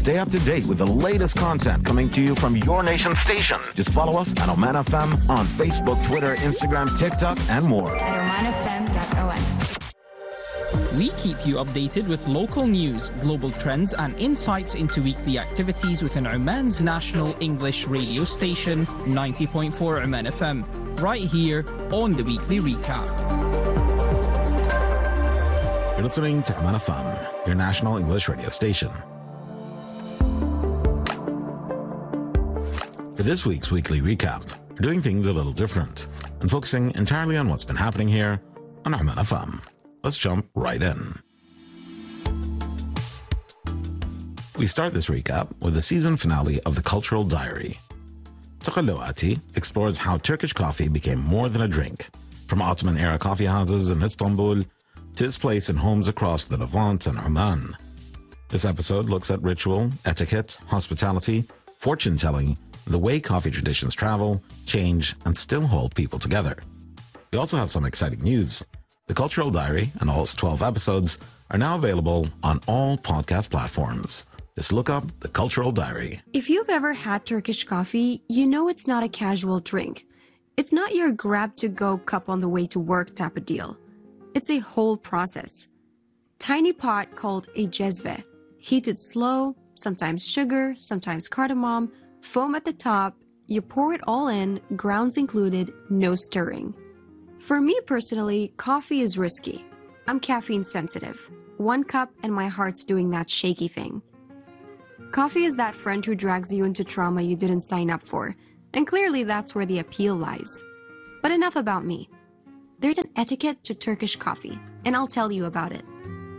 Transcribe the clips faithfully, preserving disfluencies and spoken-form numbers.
Stay up to date with the latest content coming to you from your nation station. Just follow us at Oman F M on Facebook, Twitter, Instagram, TikTok, and more. At oman f m dot o m. We keep you updated with local news, global trends, and insights into weekly activities within Oman's national English radio station, ninety point four Oman F M, right here on the Weekly Recap. You're listening to Oman F M, your national English radio station. For this week's Weekly Recap, we're doing things a little different and focusing entirely on what's been happening here on Oman F M. Let's jump right in. We start this recap with the season finale of The Cultural Diary. Taqalluati explores how Turkish coffee became more than a drink, from Ottoman-era coffee houses in Istanbul to its place in homes across the Levant and Oman. This episode looks at ritual, etiquette, hospitality, fortune-telling, the way coffee traditions travel, change, and still hold people together. We also have some exciting news. The Cultural Diary and all its twelve episodes are now available on all podcast platforms. Just look up The Cultural Diary. If you've ever had Turkish coffee, you know it's not a casual drink. It's not your grab-to-go cup on the way to work type of deal. It's a whole process. Tiny pot called a jezve, heated slow, sometimes sugar, sometimes cardamom, foam at the top, you pour it all in, grounds included, no stirring. For me personally, coffee is risky. I'm caffeine sensitive. One cup and my heart's doing that shaky thing. Coffee is that friend who drags you into trauma you didn't sign up for, and clearly that's where the appeal lies. But enough about me. There's an etiquette to Turkish coffee, and I'll tell you about it.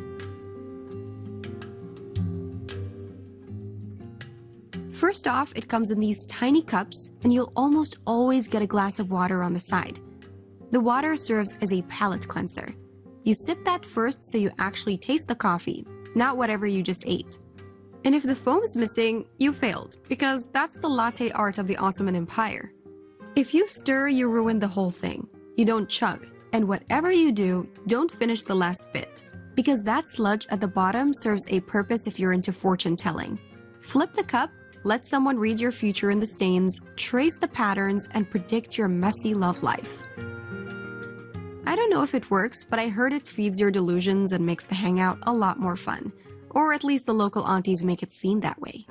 First off, it comes in these tiny cups, and you'll almost always get a glass of water on the side. The water serves as a palate cleanser. You sip that first so you actually taste the coffee, not whatever you just ate. And if the foam's missing, you failed, because that's the latte art of the Ottoman Empire. If you stir, you ruin the whole thing. You don't chug, and whatever you do, don't finish the last bit, because that sludge at the bottom serves a purpose if you're into fortune telling. Flip the cup, let someone read your future in the stains, trace the patterns, and predict your messy love life. I don't know if it works, but I heard it feeds your delusions and makes the hangout a lot more fun. Or at least the local aunties make it seem that way.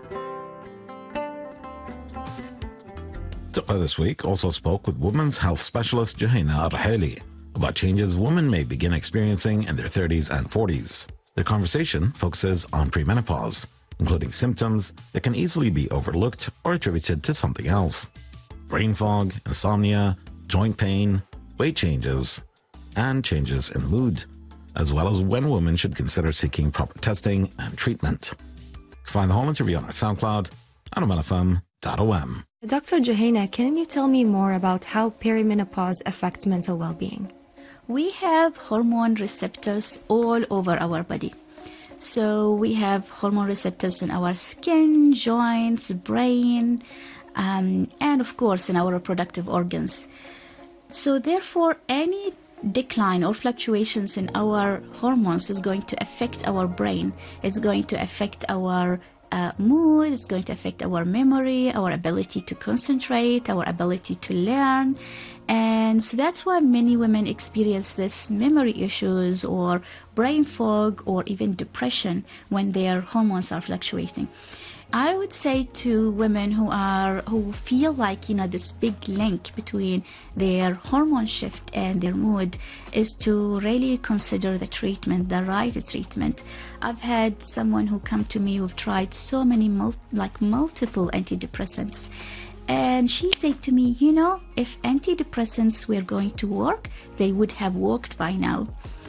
Tuqa this week also spoke with women's health specialist Juhayna Arheli about changes women may begin experiencing in their thirties and forties. Their conversation focuses on premenopause, including symptoms that can easily be overlooked or attributed to something else. Brain fog, insomnia, joint pain, weight changes, and changes in mood, as well as when women should consider seeking proper testing and treatment. Find the whole interview on our SoundCloud at oman f m dot o m. Doctor Juhayna, can you tell me more about how perimenopause affects mental well-being? We have hormone receptors all over our body. So we have hormone receptors in our skin, joints, brain, um, and of course in our reproductive organs. So therefore, any decline or fluctuations in our hormones is going to affect our brain. It's going to affect our uh, mood. It's going to affect our memory, our ability to concentrate, our ability to learn. And so that's why many women experience this memory issues or brain fog or even depression when their hormones are fluctuating. I would say to women who are who feel like, you know, this big link between their hormone shift and their mood is to really consider the treatment, the right treatment. I've had someone who come to me who've tried so many, mul- like multiple antidepressants. And she said to me, you know, if antidepressants were going to work, they would have worked by now.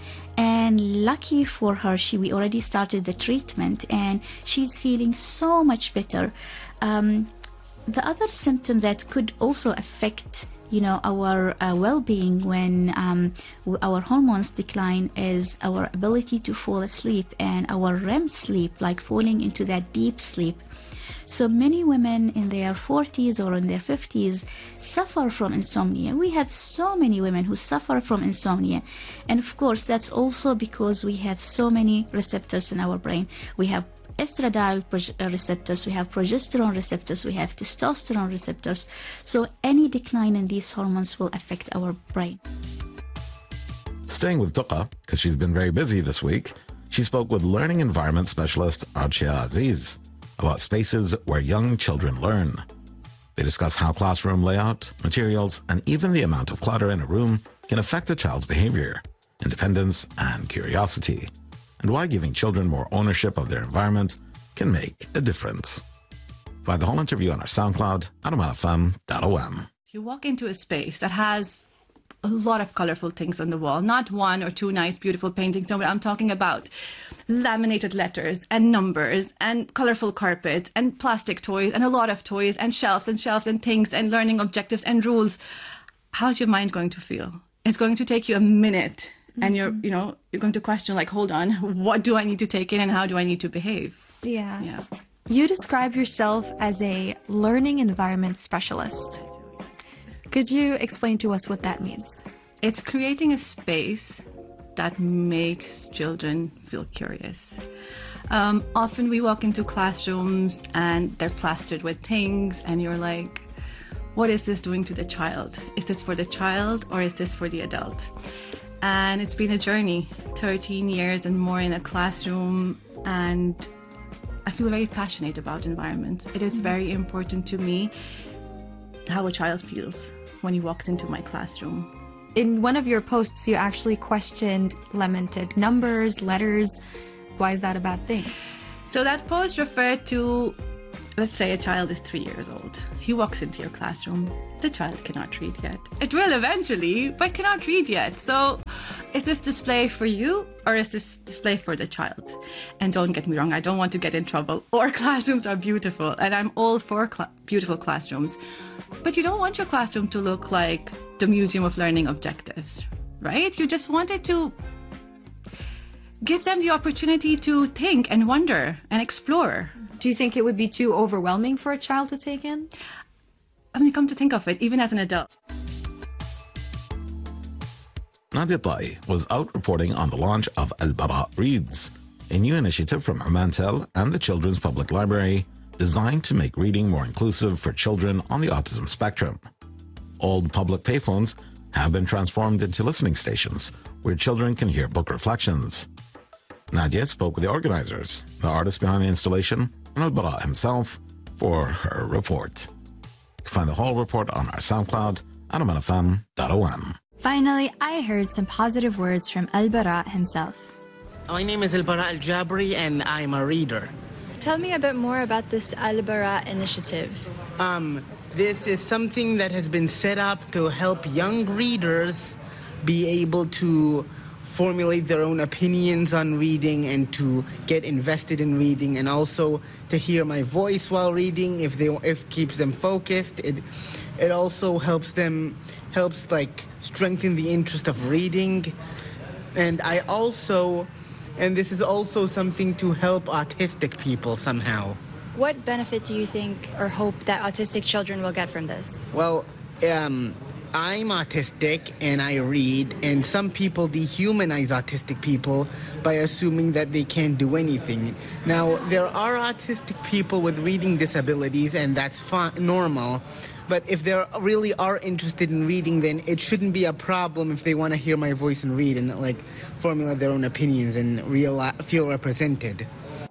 And lucky for her, she we already started the treatment and she's feeling so much better. Um, the other symptom that could also affect, you know, our uh, well-being when um, our hormones decline is our ability to fall asleep and our R E M sleep, like falling into that deep sleep. So many women in their forties or in their fifties suffer from insomnia. We have so many women who suffer from insomnia. And of course, that's also because we have so many receptors in our brain. We have estradiol pro- receptors, we have progesterone receptors, we have testosterone receptors. So any decline in these hormones will affect our brain. Staying with Tuqa, because she's been very busy this week, she spoke with learning environment specialist Arshia Aziz about spaces where young children learn. They discuss how classroom layout, materials, and even the amount of clutter in a room can affect a child's behavior, independence, and curiosity, and why giving children more ownership of their environment can make a difference. Find the whole interview on our SoundCloud at oman f m dot o m. You walk into a space that has a lot of colorful things on the wall, not one or two nice, beautiful paintings. No, but I'm talking about laminated letters and numbers and colorful carpets and plastic toys and a lot of toys and shelves and shelves and things and learning objectives and rules. How's your mind going to feel? It's going to take you a minute, mm-hmm. and you're, you know, you're going to question, like, hold on, what do I need to take in and how do I need to behave? Yeah. Yeah. You describe yourself as a learning environment specialist. Could you explain to us what that means? It's creating a space that makes children feel curious. Um, often we walk into classrooms and they're plastered with things and you're like, what is this doing to the child? Is this for the child or is this for the adult? And it's been a journey, thirteen years and more in a classroom, and I feel very passionate about environment. It is very important to me how a child feels when he walks into my classroom. In one of your posts, you actually questioned lamented numbers, letters. Why is that a bad thing? So that post referred to, let's say a child is three years old. He walks into your classroom. The child cannot read yet. It will eventually, but cannot read yet. So is this display for you or is this display for the child? And don't get me wrong, I don't want to get in trouble. Our classrooms are beautiful and I'm all for cl- beautiful classrooms. But you don't want your classroom to look like the Museum of Learning Objectives, right? You just want it to give them the opportunity to think and wonder and explore. Do you think it would be too overwhelming for a child to take in? I mean, come to think of it, even as an adult. Nadia Tai was out reporting on the launch of Al-Bara Reads, a new initiative from Omantel and the Children's Public Library designed to make reading more inclusive for children on the autism spectrum. Old public payphones have been transformed into listening stations where children can hear book reflections. Nadia spoke with the organizers, the artist behind the installation, and Al-Bara himself for her report. You can find the whole report on our SoundCloud at oman f m dot o m. Finally, I heard some positive words from Al-Bara himself. My name is Al-Bara Al-Jabri and I'm a reader. Tell me a bit more about this Al-Bara initiative. Um, this is something that has been set up to help young readers be able to formulate their own opinions on reading and to get invested in reading, and also to hear my voice while reading if they if keeps them focused. It it also helps them helps like strengthen the interest of reading. And I also and this is also something to help autistic people somehow. What benefit do you think or hope that autistic children will get from this? Well, um, I'm autistic and I read, and some people dehumanize autistic people by assuming that they can't do anything. Now, there are autistic people with reading disabilities, and that's fine, normal. But if they really are interested in reading, then it shouldn't be a problem if they want to hear my voice and read and like formulate their own opinions and real, feel represented.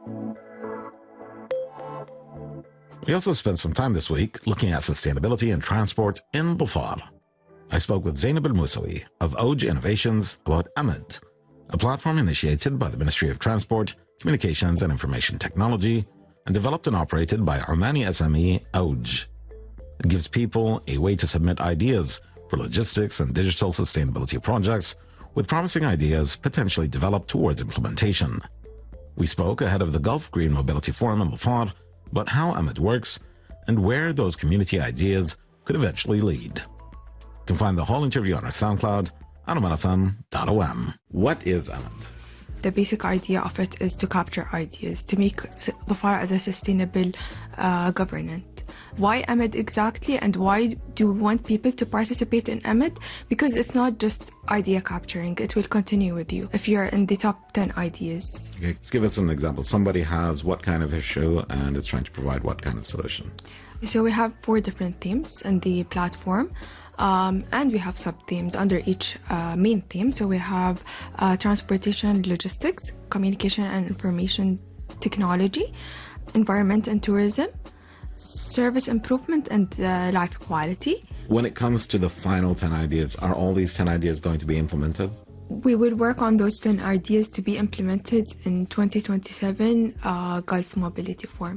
We also spent some time this week looking at sustainability and transport in Dhofar. I spoke with Zainab Al-Musawi of O J Innovations about Amad, a platform initiated by the Ministry of Transport, Communications and Information Technology and developed and operated by Omani S M E O J. It gives people a way to submit ideas for logistics and digital sustainability projects, with promising ideas potentially developed towards implementation. We spoke ahead of the Gulf Green Mobility Forum in Dhofar about how Amad works and where those community ideas could eventually lead. You can find the whole interview on our SoundCloud at oman f m dot o m. What is Amad? The basic idea of it is to capture ideas, to make Dhofar as a sustainable uh, government. Why M E D exactly, and why do we want people to participate in M E D? Because it's not just idea capturing, it will continue with you if you're in the top ten ideas. Okay, let's give us an example. Somebody has what kind of issue and it's trying to provide what kind of solution? So we have four different themes in the platform. Um, and we have sub-themes under each uh, main theme. So we have uh, transportation, logistics, communication and information technology, environment and tourism, service improvement, and uh, life quality. When it comes to the final ten ideas, are all these ten ideas going to be implemented? We will work on those ten ideas to be implemented in twenty twenty-seven uh, Gulf Mobility Forum.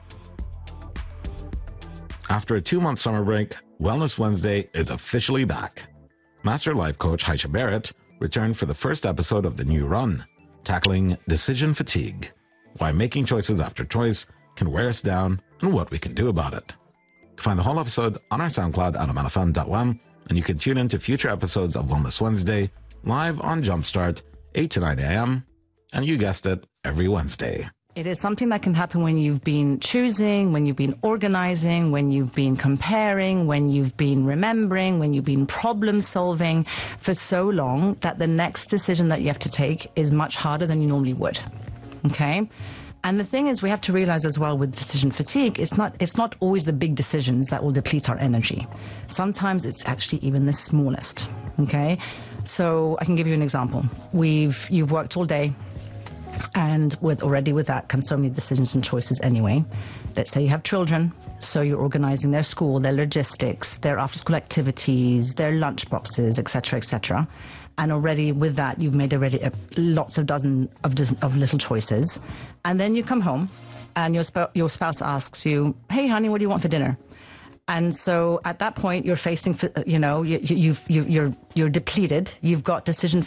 After a two-month summer break, Wellness Wednesday is officially back. Master Life Coach Haisha Barrett returned for the first episode of the new run, tackling decision fatigue, why making choices after choice can wear us down, and what we can do about it. Find the whole episode on our SoundCloud at aman f m dot one, and you can tune in to future episodes of Wellness Wednesday live on Jumpstart, eight to nine a.m., and you guessed it, every Wednesday. It is something that can happen when you've been choosing, when you've been organizing, when you've been comparing, when you've been remembering, when you've been problem solving for so long that the next decision that you have to take is much harder than you normally would. Okay? And the thing is, we have to realize as well with decision fatigue, it's not, it's not always the big decisions that will deplete our energy. Sometimes it's actually even the smallest. Okay? So I can give you an example. We've, you've worked all day, and with already with that comes so many decisions and choices anyway. Let's say you have children, so you're organizing their school, their logistics, their after-school activities, their lunch boxes, et cetera, et cetera. And already with that, you've made already a, lots of dozen of, dozen of little choices. And then you come home, and your sp- your spouse asks you, "Hey, honey, what do you want for dinner?" And so at that point, you're facing, you know, you, you've, you, you're you're depleted. You've got decision